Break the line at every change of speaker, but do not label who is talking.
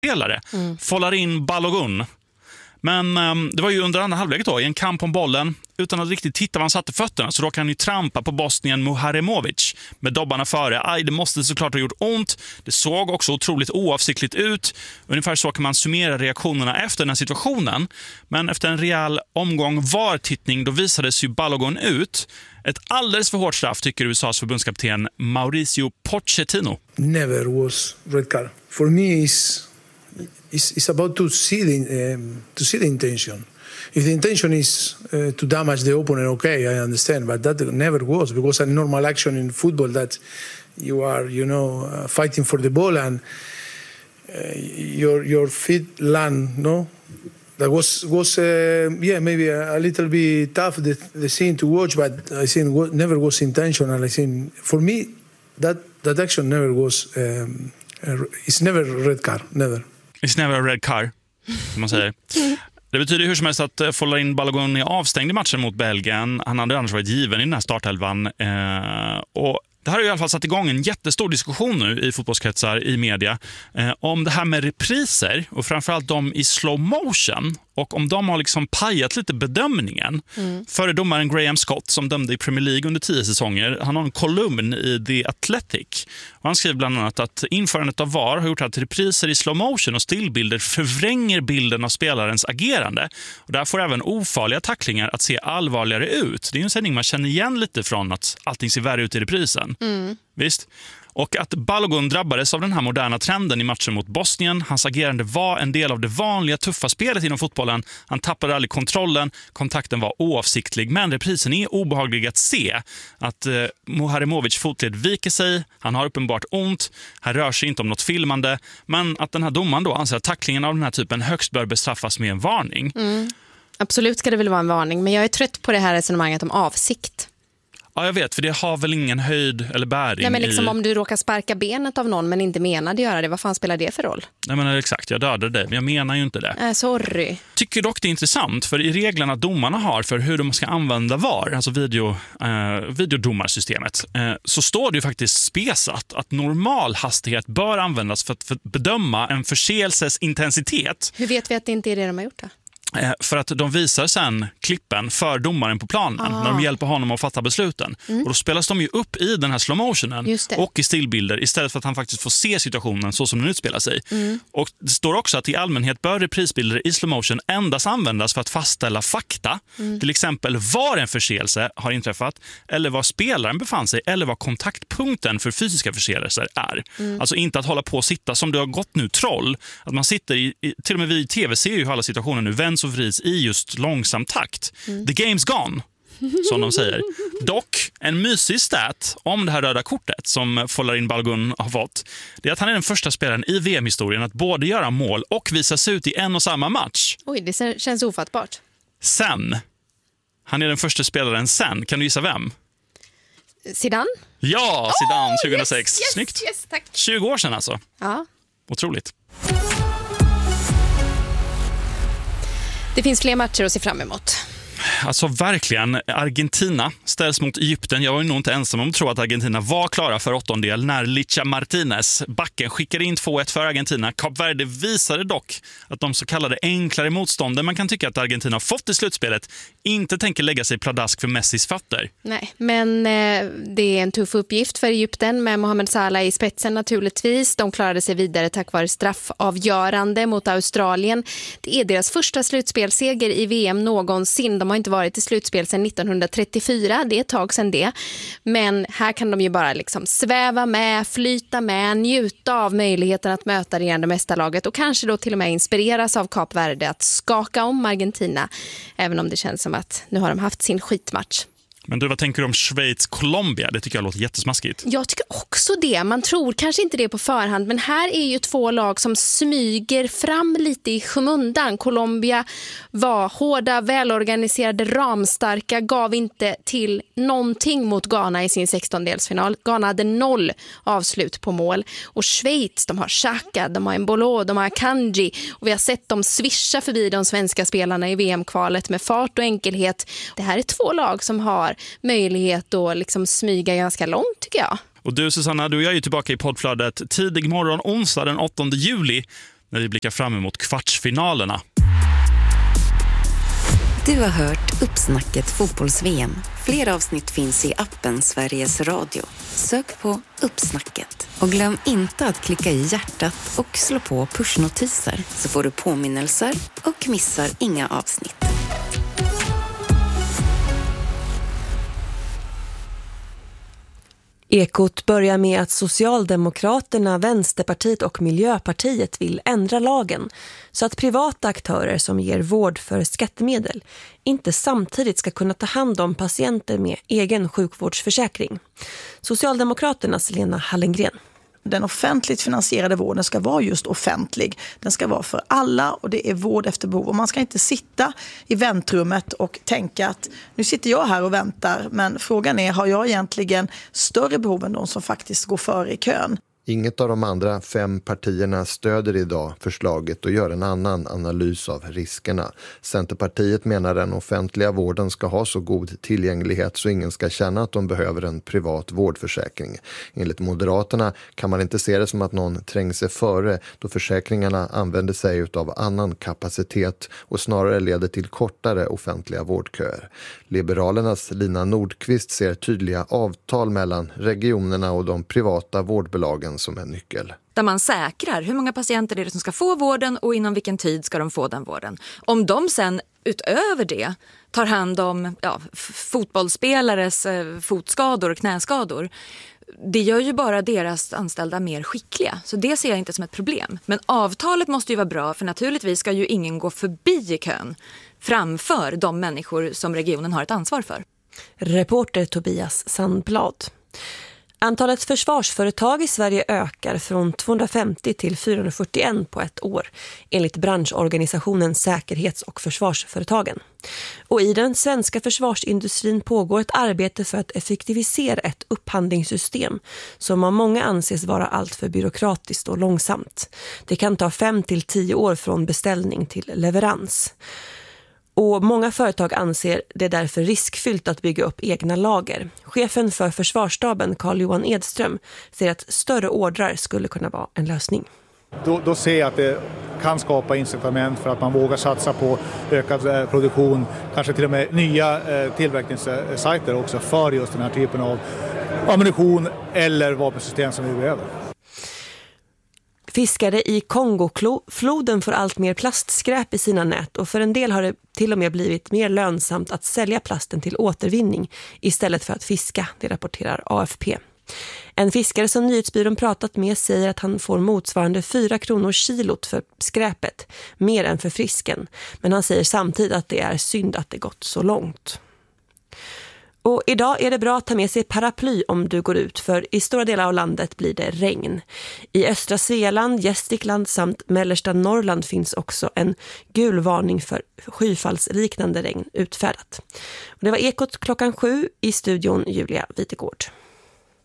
spelare. Folarin Balogun. Men det var ju under andra halvlek då, i en kamp om bollen. Utan att riktigt titta var han satte fötterna så råkade han ju trampa på Bosnien Muharemovic med dobbarna före. Aj, det måste såklart ha gjort ont. Det såg också otroligt oavsiktligt ut. Ungefär så kan man summera reaktionerna efter den här situationen. Men efter en rejäl omgång VAR-tittning då visades ju Balogun ut. Ett alldeles för hårt straff tycker USAs förbundskapten Mauricio Pochettino.
Never was red card. For me it's about to see the intention. If the intention is to damage the opponent, okay, I understand, but that never was, because a normal action in football that you are, fighting for the ball and your feet land, no? That was maybe a little bit tough the scene to watch, but I think never was intentional. I think for me that action never was. It's never a red card, never.
It's never a red card, som man säger. Det betyder hur som helst att Folarin Balogun är avstängd i matchen mot Belgien. Han hade annars varit given i den här startelvan. Och det här har i alla fall satt igång en jättestor diskussion nu i fotbollskretsar, i media, om det här med repriser och framförallt de i slow motion, och om de har liksom pajat lite bedömningen. Före domaren Graham Scott, som dömde i Premier League under 10 säsonger, han har en kolumn i The Athletic. Och han skriver bland annat att införandet av VAR har gjort att repriser i slow motion och stillbilder förvränger bilden av spelarens agerande. Och där får även ofarliga tacklingar att se allvarligare ut. Det är ju en sändning man känner igen lite från, att allting ser värre ut i reprisen. Visst? Och att Balogun drabbades av den här moderna trenden i matchen mot Bosnien. Hans agerande var en del av det vanliga tuffa spelet inom fotbollen. Han tappade aldrig kontrollen. Kontakten var oavsiktlig. Men reprisen är obehaglig att se. Att Muharemovic fotled viker sig. Han har uppenbart ont. Han rör sig inte om något filmande. Men att den här domaren då anser att tacklingen av den här typen högst bör bestraffas med en varning.
Absolut ska det väl vara en varning. Men jag är trött på det här resonemanget om avsikt.
Ja, jag vet, för det har väl ingen höjd eller bäring.
Nej, men liksom om du råkar sparka benet av någon men inte menade göra det, vad fan spelar det för roll?
Nej, men exakt, jag dödade dig, men jag menar ju inte det.
Sorry.
Tycker dock det är intressant, för i reglerna domarna har för hur de ska använda VAR, alltså videodomarsystemet, så står det ju faktiskt spesat att normal hastighet bör användas för att bedöma en förseelses intensitet.
Hur vet vi att det inte är det de har gjort då?
För att de visar sen klippen för domaren på planen när de hjälper honom att fatta besluten. Och då spelas de ju upp i den här slow motionen och i stillbilder istället för att han faktiskt får se situationen så som den utspelar sig. Och det står också att i allmänhet bör reprisbilder i slow motion endast användas för att fastställa fakta. Till exempel var en förseelse har inträffat, eller var spelaren befann sig, eller vad kontaktpunkten för fysiska förseelser är. Alltså inte att hålla på och sitta som det har gått nu troll. Att man sitter till och med vi i tv ser ju alla situationer nu vänds och vrids i just långsam takt. The game's gone, som de säger. Dock, en mysig stat om det här röda kortet som Folarin Balogun har fått, det är att han är den första spelaren i VM-historien att både göra mål och visas ut i en och samma match.
Oj, det känns ofattbart.
Sen. Han är den första spelaren sen. Kan du gissa vem?
Zidane?
Ja, Zidane 2006. Snyggt.
Yes, tack.
20 år sedan alltså.
Ja.
Otroligt.
Det finns fler matcher att se fram emot.
Alltså verkligen, Argentina ställs mot Egypten. Jag var ju nog inte ensam om att tro att Argentina var klara för åttondel när Licha Martinez, backen, skickade in 2-1 för Argentina. Kap Verde visade dock att de så kallade enklare motstånden man kan tycka att Argentina har fått i slutspelet inte tänker lägga sig pladask för Messis fötter.
Nej, men det är en tuff uppgift för Egypten med Mohamed Salah i spetsen naturligtvis. De klarade sig vidare tack vare straffavgörande mot Australien. Det är deras första slutspelseger i VM någonsin. De har inte varit i slutspel sedan 1934, det är ett tag sedan det. Men här kan de ju bara liksom sväva med, flyta med, njuta av möjligheten att möta regerande mästarlaget och kanske då till och med inspireras av Kap Verde att skaka om Argentina, även om det känns som att nu har de haft sin skitmatch.
Men du, vad tänker du om Schweiz-Colombia? Det tycker jag låter jättesmaskigt.
Jag tycker också det. Man tror kanske inte det på förhand. Men här är ju två lag som smyger fram lite i skymundan. Colombia var hårda, välorganiserade, ramstarka. Gav inte till någonting mot Ghana i sin 16-delsfinal. Ghana hade 0 avslut på mål. Och Schweiz, de har Xhaka, de har Embolo, de har Kanji. Och vi har sett dem svischa förbi de svenska spelarna i VM-kvalet med fart och enkelhet. Det här är två lag som har möjlighet att liksom smyga ganska långt, tycker jag.
Och du, Susanna, du är ju tillbaka i poddflödet tidig morgon onsdag den 8 juli. när vi blickar fram emot kvartsfinalerna.
Du har hört Uppsnacket fotbolls-VM. Fler avsnitt finns i appen Sveriges Radio. Sök på Uppsnacket. Och glöm inte att klicka i hjärtat och slå på pushnotiser så får du påminnelser och missar inga avsnitt.
Ekot börjar med att Socialdemokraterna, Vänsterpartiet och Miljöpartiet vill ändra lagen så att privata aktörer som ger vård för skattemedel inte samtidigt ska kunna ta hand om patienter med egen sjukvårdsförsäkring. Socialdemokraternas Lena Hallengren.
Den offentligt finansierade vården ska vara just offentlig. Den ska vara för alla och det är vård efter behov. Och man ska inte sitta i väntrummet och tänka att nu sitter jag här och väntar. Men frågan är, har jag egentligen större behov än de som faktiskt går före i kön?
Inget av de andra 5 partierna stöder idag förslaget och gör en annan analys av riskerna. Centerpartiet menar den offentliga vården ska ha så god tillgänglighet så ingen ska känna att de behöver en privat vårdförsäkring. Enligt Moderaterna kan man inte se det som att någon tränger sig före då försäkringarna använder sig av annan kapacitet och snarare leder till kortare offentliga vårdköer. Liberalernas Lina Nordqvist ser tydliga avtal mellan regionerna och de privata vårdbolagen som en nyckel.
Där man säkrar hur många patienter är det som ska få vården och inom vilken tid ska de få den vården. Om de sen utöver det tar hand om fotbollsspelares fotskador och knäskador, det gör ju bara deras anställda mer skickliga. Så det ser jag inte som ett problem. Men avtalet måste ju vara bra, för naturligtvis ska ju ingen gå förbi i kön framför de människor som regionen har ett ansvar för.
Reporter Tobias Sandblad. Antalet försvarsföretag i Sverige ökar från 250 till 441 på ett år, enligt branschorganisationen Säkerhets- och försvarsföretagen. Och i den svenska försvarsindustrin pågår ett arbete för att effektivisera ett upphandlingssystem som av många anses vara allt för byråkratiskt och långsamt. Det kan ta 5 till 10 år från beställning till leverans. Och många företag anser det därför riskfyllt att bygga upp egna lager. Chefen för försvarsstaben Carl-Johan Edström säger att större ordrar skulle kunna vara en lösning.
Då ser jag att det kan skapa incitament för att man vågar satsa på ökad produktion, kanske till och med nya tillverkningssajter också för just den här typen av ammunition eller vapensystem som vi behöver.
Fiskare i Kongofloden får allt mer plastskräp i sina nät och för en del har det till och med blivit mer lönsamt att sälja plasten till återvinning istället för att fiska, det rapporterar AFP. En fiskare som Nyhetsbyrån pratat med säger att han får motsvarande 4 kronor kilot för skräpet, mer än för fisken. Men han säger samtidigt att det är synd att det gått så långt. Och idag är det bra att ta med sig paraply om du går ut, för i stora delar av landet blir det regn. I östra Svealand, Gästrikland samt mellersta Norrland finns också en gul varning för skyfallsliknande regn utfärdat. Och det var Ekot 7:00 i studion Julia Witegård.